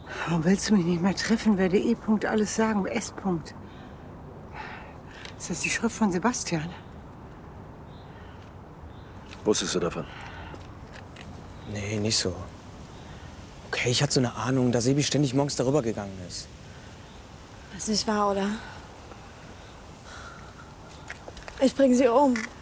Warum willst du mich nicht mehr treffen? Werde E. -Punkt alles sagen. S. -Punkt. Ist das die Schrift von Sebastian? Wusstest du davon? Nee, nicht so. Okay, ich hatte so eine Ahnung, dass Sebi ständig morgens darüber gegangen ist. Das ist nicht wahr, oder? Ich bringe sie um.